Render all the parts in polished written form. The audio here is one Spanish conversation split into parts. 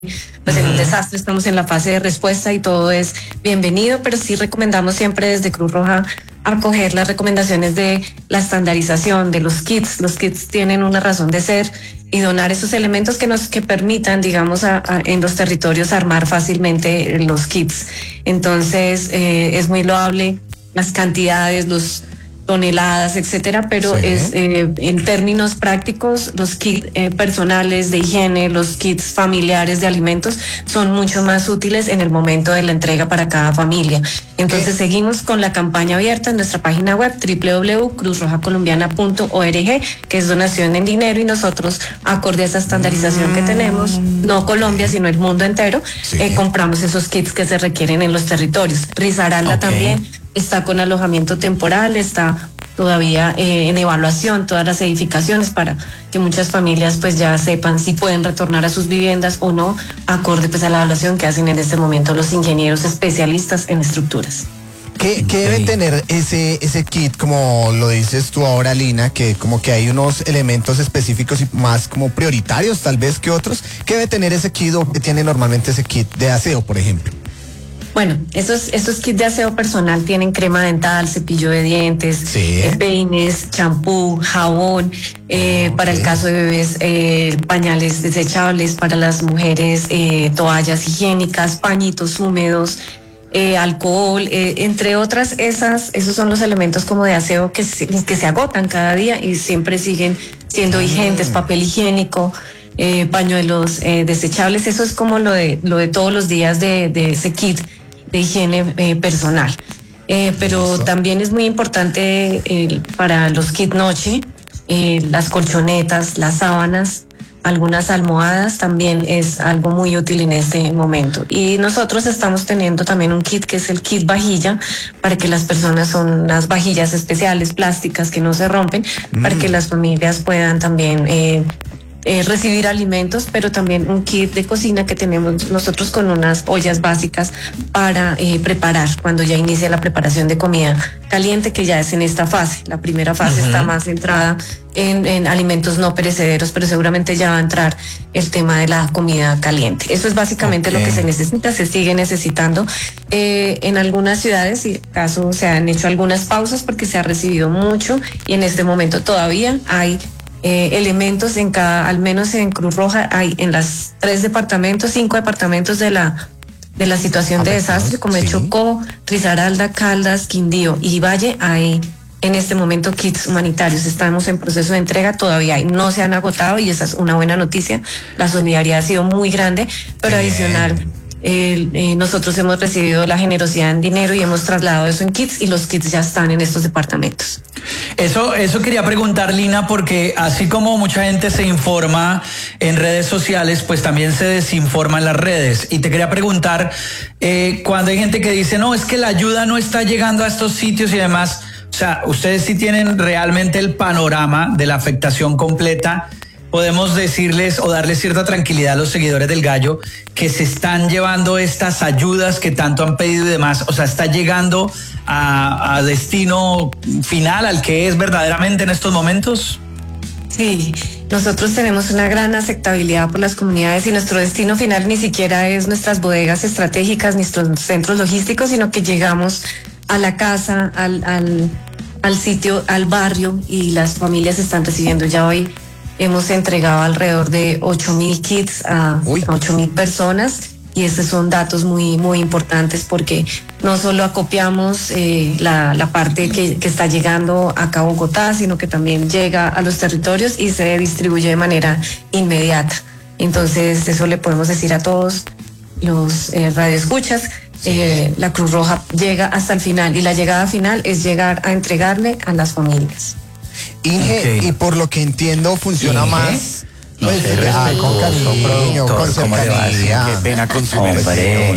pues en un desastre estamos en la fase de respuesta y todo es bienvenido, pero sí recomendamos siempre desde Cruz Roja acoger las recomendaciones de la estandarización de los kits. Los kits tienen una razón de ser y donar esos elementos que permitan, digamos, en los territorios armar fácilmente los kits. Entonces, es muy loable las cantidades, los toneladas, etcétera, pero Sí. En términos prácticos, los kits personales de higiene, los kits familiares de alimentos son mucho más útiles en el momento de la entrega para cada familia. Entonces seguimos con la campaña abierta en nuestra página web www.cruzrojacolombiana.org, que es donación en dinero, y nosotros, acorde a esa estandarización que tenemos, no Colombia, sino el mundo entero, Sí. Compramos esos kits que se requieren en los territorios. Risaralda también está con alojamiento temporal, está todavía en evaluación todas las edificaciones para que muchas familias pues ya sepan si pueden retornar a sus viviendas o no, acorde pues a la evaluación que hacen en este momento los ingenieros especialistas en estructuras. ¿Qué debe tener ese kit, como lo dices tú ahora, Lina, que como que hay unos elementos específicos y más como prioritarios tal vez que otros? ¿Qué debe tener ese kit o qué tiene normalmente ese kit de aseo, por ejemplo? Bueno, esos kits de aseo personal tienen crema dental, cepillo de dientes, Sí. peines, champú, jabón, para el caso de bebés, pañales desechables, para las mujeres, toallas higiénicas, pañitos húmedos, alcohol, entre otras, esos son los elementos como de aseo que se agotan cada día y siempre siguen siendo vigentes, papel higiénico. Pañuelos desechables, eso es como lo de todos los días de ese kit de higiene personal. Pero también es muy importante para los kits noche, las colchonetas, las sábanas, algunas almohadas, también es algo muy útil en este momento. Y nosotros estamos teniendo también un kit que es el kit vajilla, para que las personas, son unas vajillas especiales plásticas que no se rompen, para que las familias puedan también recibir alimentos, pero también un kit de cocina que tenemos nosotros con unas ollas básicas para preparar cuando ya inicia la preparación de comida caliente, que ya es en esta fase. La primera fase está más centrada en alimentos no perecederos, pero seguramente ya va a entrar el tema de la comida caliente. Eso es básicamente lo que se necesita, se sigue necesitando. En algunas ciudades, y acaso se han hecho algunas pausas porque se ha recibido mucho y en este momento todavía hay elementos en al menos en Cruz Roja hay en las 5 departamentos de la situación de desastre, como el Chocó, Risaralda, Caldas, Quindío y Valle, hay en este momento kits humanitarios. Estamos en proceso de entrega, todavía hay, no se han agotado y esa es una buena noticia. La solidaridad ha sido muy grande, pero adicional, nosotros hemos recibido la generosidad en dinero y hemos trasladado eso en kits y los kits ya están en estos departamentos. Eso quería preguntar, Lina, porque así como mucha gente se informa en redes sociales, pues también se desinforma en las redes. Y te quería preguntar, cuando hay gente que dice, no, es que la ayuda no está llegando a estos sitios y demás, o sea, ustedes sí tienen realmente el panorama de la afectación completa. Podemos decirles o darles cierta tranquilidad a los seguidores del Gallo que se están llevando estas ayudas que tanto han pedido y demás, o sea, está llegando a destino final, al que es verdaderamente en estos momentos. Sí, nosotros tenemos una gran aceptabilidad por las comunidades y nuestro destino final ni siquiera es nuestras bodegas estratégicas, nuestros centros logísticos, sino que llegamos a la casa, al sitio, al barrio, y las familias están recibiendo ya hoy. Hemos entregado alrededor de 8,000 kits a 8,000 personas y estos son datos muy, muy importantes porque no solo acopiamos la parte que está llegando acá a Bogotá, sino que también llega a los territorios y se distribuye de manera inmediata. Entonces, eso le podemos decir a todos los radioescuchas. La Cruz Roja llega hasta el final y la llegada final es llegar a entregarle a las familias. Inge, y por lo que entiendo funciona más. No Pues, sé, con cariño, con ¿cómo le va a decir? cercanía. Qué pena con su Hombre, merced.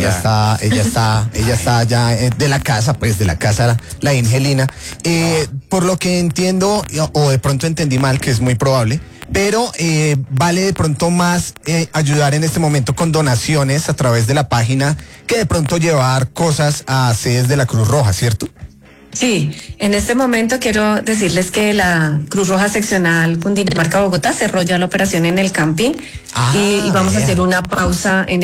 ella está ya de la casa, pues de la casa, la Ingelina. Por lo que entiendo, o de pronto entendí mal, que es muy probable, pero vale de pronto más ayudar en este momento con donaciones a través de la página que de pronto llevar cosas a sedes de la Cruz Roja, ¿cierto? Sí, en este momento quiero decirles que la Cruz Roja Seccional Cundinamarca-Bogotá cerró ya la operación en el Campín y vamos a hacer una pausa en